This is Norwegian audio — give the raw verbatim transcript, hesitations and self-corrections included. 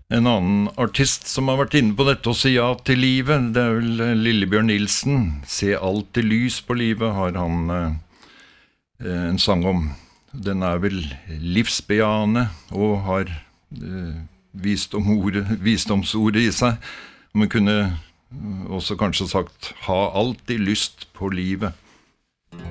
En annen artist som har vært inne på dette og si ja til livet, det er vel eh, Lillebjørn Nilsen. Se alltid lys på livet, har han eh, en sang om. Den er vel livsbejaende og har eh, visdomordet, visdomsordet i seg. Man kunne også kanskje sagt, ha alltid lyst på livet.